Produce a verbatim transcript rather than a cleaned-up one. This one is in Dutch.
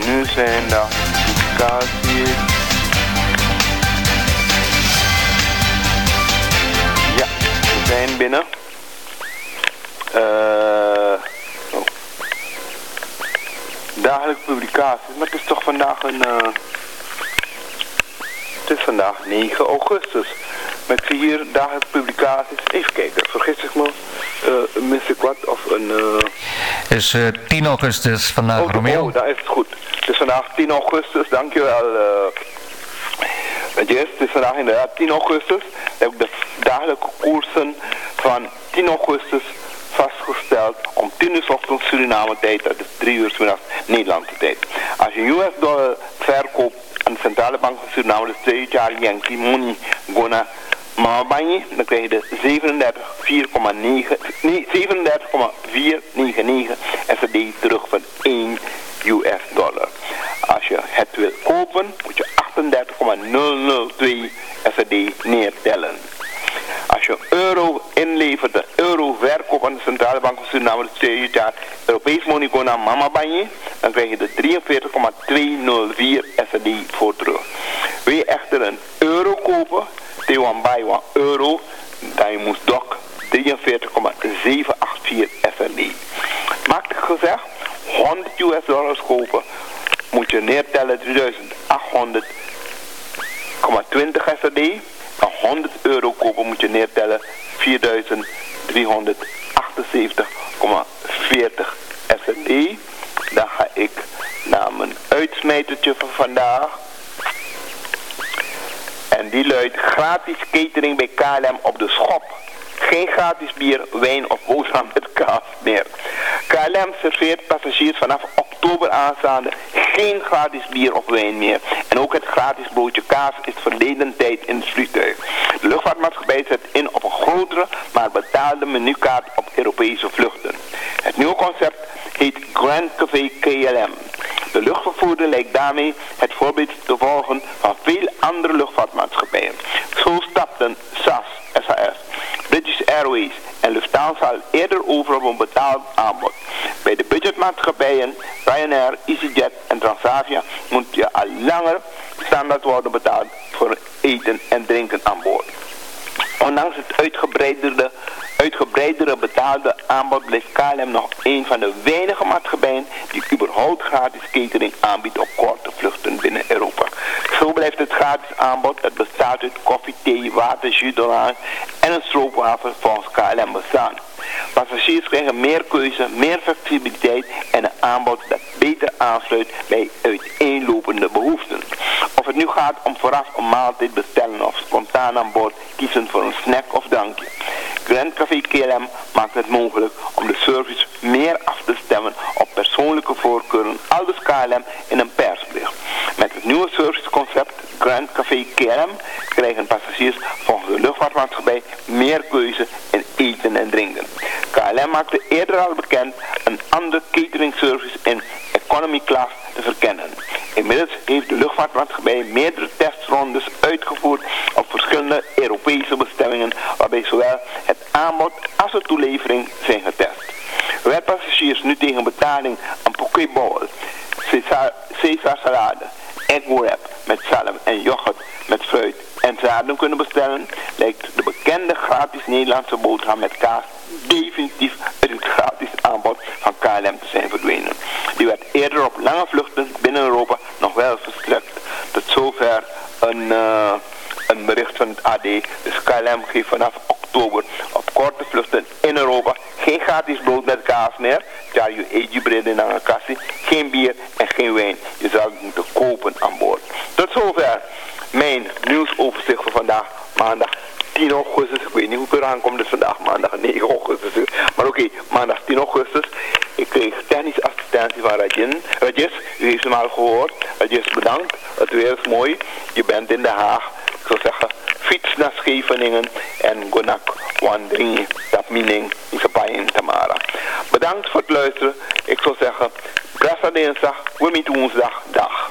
nu zijn de publicaties. Ja, we zijn binnen. Uh, oh. Dagelijkse publicaties, maar het is toch vandaag een... Uh, het is vandaag negen augustus. Met hier dagelijkse publicaties. Even kijken, vergis ik me. Uh, mis ik wat? Of een... Uh... Het is uh, tien augustus vandaag, oh, Romeo. Oh, dat is het goed. Het is vandaag tien augustus, dankjewel. Uh, yes, het is vandaag inderdaad tien augustus. Dan heb ik de dagelijkse koersen van tien augustus vastgesteld om tien uur 's ochtends Suriname tijd, dat is drie uur 's middags Nederlandse tijd. Als je U S dollar verkoopt aan de centrale bank van Suriname, dus twee jaar Yankee Money Gona Mamabanye, dan krijg je de zevenendertig komma vier negen negen S D terug van één U S dollar. Als je het wil kopen, moet je achtendertig komma nul nul twee S D neertellen. Als je euro inlevert, de euro verkoopt aan de centrale bank van Suriname, dus twee jaar Europees Money Gona Mamabanye, dan krijg je de drieënveertig komma tweehonderdvier S D voor terug. Wil je echter een euro kopen, Tewan bij een euro, dan je moet dok drieënveertig komma zevenhonderdachtenvier S D. Makkelijk gezegd, honderd U S dollars kopen, moet je neertellen drieduizend achthonderd komma twintig S D. En honderd euro kopen moet je neertellen vierduizend driehonderdachtenzeventig komma veertig S D. Dan ga ik naar mijn uitsmijtertje van vandaag. En die luidt gratis catering bij K L M op de schop. Geen gratis bier, wijn of boterham met kaas meer. K L M serveert passagiers vanaf oktober aanstaande geen gratis bier of wijn meer. En ook het gratis broodje kaas is verleden tijd in het vliegtuig. De luchtvaartmaatschappij zet in op een grotere, maar betaalde menukaart op Europese vluchten. Het nieuwe concept heet Grand Café K L M. De luchtvervoerder lijkt daarmee het voorbeeld te volgen van veel andere luchtvaartmaatschappijen. Zo stapten S A S, S A S, British Airways en Lufthansa al eerder over op een betaald aanbod. Bij de budgetmaatschappijen Ryanair, EasyJet en Transavia moet je al langer standaard worden betaald voor eten en drinken aan boord. Ondanks het uitgebreidere, uitgebreidere betaalde aanbod blijft K L M nog een van de weinige maatschappijen die überhaupt gratis catering aanbiedt op korte vluchten binnen Europa. Zo blijft het gratis aanbod, dat bestaat uit koffie, thee, water, jus d'orange en een stroopwafel volgens K L M bestaan. Passagiers krijgen meer keuze, meer flexibiliteit en een aanbod dat beter aansluit bij uiteenlopende behoeften. Of het nu gaat om vooraf een maaltijd bestellen of spontaan aan boord kiezen voor een snack of drankje. Grand Café K L M maakt het mogelijk om de service meer af te stemmen op persoonlijke voorkeuren, aldus K L M in een persbericht. Met het nieuwe serviceconcept Grand Café K L M krijgen passagiers volgens de luchtvaartmaatschappij meer keuze in eten en drinken. K L M maakte eerder al bekend een andere catering service in economy class te verkennen. Inmiddels heeft de luchtvaartmaatschappij meerdere testrondes uitgevoerd op verschillende Europese bestemmingen, waarbij zowel het aanbod als de toelevering zijn getest. Waar passagiers nu tegen betaling een pokeball, Caesar, Caesar salade, egg wrap met zalm en yoghurt met fruit en zaden kunnen bestellen, lijkt de bekende gratis Nederlandse boterham met kaas definitief uit het gratis aanbod van K L M te zijn verdwenen. Die werd eerder op lange vluchten binnen Europa nog wel verstrekt. Tot zover een, uh, een bericht van het A D. Dus K L M geeft vanaf oktober op korte vluchten in Europa geen gratis brood met kaas meer. Ja, je eet je bread in een kassie. Geen bier en geen wijn. Je zou het moeten kopen aan boord. Tot zover mijn nieuwsoverzicht voor vandaag, maandag tien augustus. Ik weet niet hoe ik eraan kom, dus vandaag maandag negen augustus. Maar oké, okay, maandag tien augustus. Ik kreeg technische assistentie van Rajin. Rajes, u heeft hem al gehoord. Rajes, bedankt. Het weer is mooi. Je bent in Den Haag. Ik zou zeggen, fiets naar Scheveningen en gonak wandering, tapmining, Isapayin, Tamara. Bedankt voor het luisteren. Ik zou zeggen, Brassa dinsdag, we meet woensdag, dag.